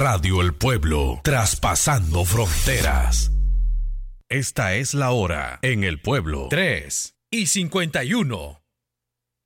Radio El Pueblo, traspasando fronteras. Esta es la hora en El Pueblo. 3:51.